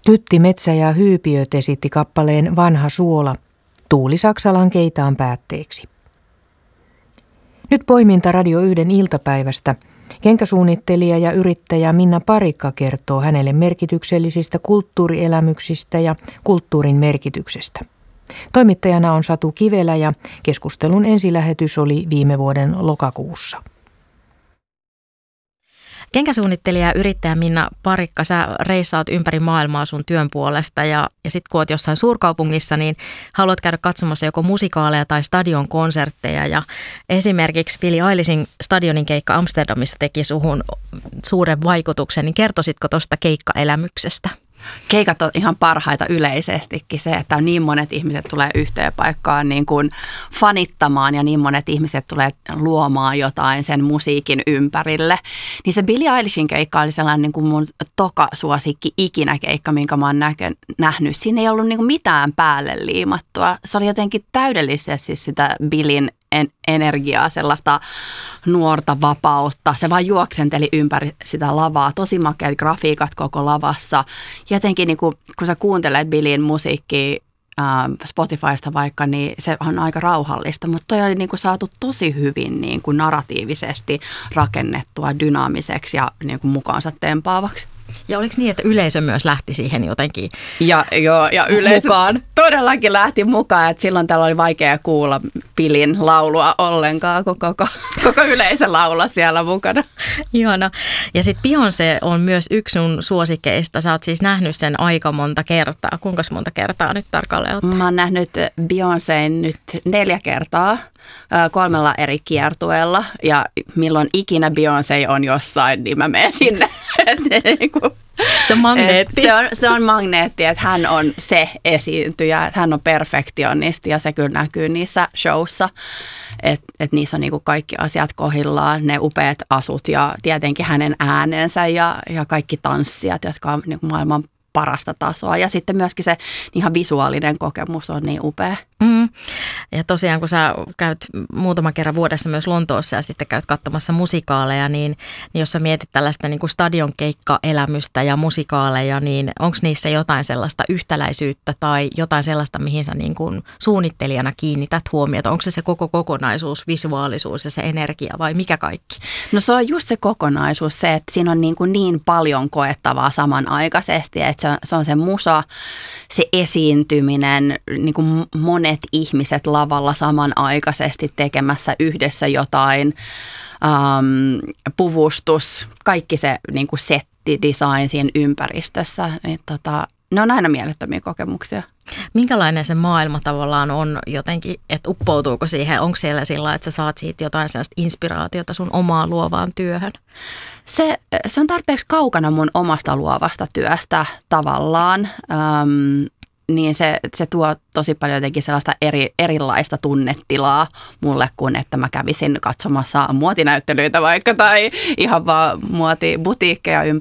Tytti Metsä ja Hyypiöt esitti kappaleen Vanha suola Tuuli Saksalan Keitaan päätteeksi. Nyt poiminta Radio 1 iltapäivästä. Kenkäsuunnittelija ja yrittäjä Minna Parikka kertoo hänelle merkityksellisistä kulttuurielämyksistä ja kulttuurin merkityksestä. Toimittajana on Satu Kivelä ja keskustelun ensilähetys oli viime vuoden lokakuussa. Kenkäsuunnittelija ja yrittäjä Minna Parikka, sä reissaat ympäri maailmaa sun työn puolesta ja sit kun oot jossain suurkaupungissa, niin haluat käydä katsomassa joko musikaaleja tai stadionkonsertteja. Ja esimerkiksi Billie Eilishin stadionin keikka Amsterdamissa teki suhun suuren vaikutuksen, niin kertoisitko tuosta keikkaelämyksestä? Keikat on ihan parhaita yleisestikin se, että niin monet ihmiset tulee yhteen paikkaan niin kuin fanittamaan ja niin monet ihmiset tulee luomaan jotain sen musiikin ympärille. Niin se Billie Eilishin keikka oli sellainen niin kuin mun toka suosikki ikinä keikka, minkä mä oon nähnyt. Siinä ei ollut niin kuin mitään päälle liimattua. Se oli jotenkin täydellisesti sitä Billin energiaa, sellaista nuorta vapautta. Se vaan juoksenteli ympäri sitä lavaa. Tosi makeat grafiikat koko lavassa. Jotenkin niin kun sä kuuntelet Billin musiikkia Spotifysta vaikka, niin se on aika rauhallista. Mutta toi oli niin kun saatu tosi hyvin niin kun narratiivisesti rakennettua dynaamiseksi ja niin kun mukaansa tempaavaksi. Ja oliko niin, että yleisö myös lähti siihen jotenkin ja yleisö mukaan? Todellakin lähti mukaan, että silloin täällä oli vaikea kuulla Billin laulua ollenkaan, kun koko yleisö laula siellä mukana. Ihana. Ja sitten Beyoncé on myös yksi sun suosikeista. Sä oot siis nähnyt sen aika monta kertaa. Kuinka monta kertaa nyt tarkalleen ottaen? Mä oon nähnyt Beyoncén nyt 4 kertaa 3 eri kiertueella ja milloin ikinä Beyoncé on jossain, niin mä menen sinne. Se on magneetti. Se on magneetti, että hän on se esiintyjä, että hän on perfektionisti ja se kyllä näkyy niissä showssa, että niissä on niinku kaikki asiat kohdillaan, ne upeat asut ja tietenkin hänen äänensä ja kaikki tanssijat, jotka on niinku maailman parasta tasoa. Ja sitten myöskin se ihan visuaalinen kokemus on niin upea. Ja tosiaan, kun sä käyt muutaman kerran vuodessa myös Lontoossa ja sitten käyt katsomassa musikaaleja, niin jos sä mietit tällaista niin kuin stadionkeikkaelämystä ja musikaaleja, niin onko niissä jotain sellaista yhtäläisyyttä tai jotain sellaista, mihin sä niin kuin suunnittelijana kiinnität huomiota? Onko se koko kokonaisuus, visuaalisuus ja se energia vai mikä kaikki? No se on just se kokonaisuus, se, että siinä on niin paljon koettavaa samanaikaisesti, että se on se musa, se esiintyminen, niin kuin monet ihmiset lavalla samanaikaisesti tekemässä yhdessä jotain, puvustus, kaikki se niin kuin settidesign siinä ympäristössä, niin ne on aina mielettömiä kokemuksia. Minkälainen se maailma tavallaan on jotenkin, että uppoutuuko siihen, onko siellä sillä, että sä saat siitä jotain sellaista inspiraatiota sun omaan luovaan työhön? Se on tarpeeksi kaukana mun omasta luovasta työstä tavallaan. Niin se tuo tosi paljon jotenkin sellaista erilaista tunnetilaa mulle, kuin että mä kävisin katsomassa muotinäyttelyitä vaikka tai ihan vaan muotibutiikkeja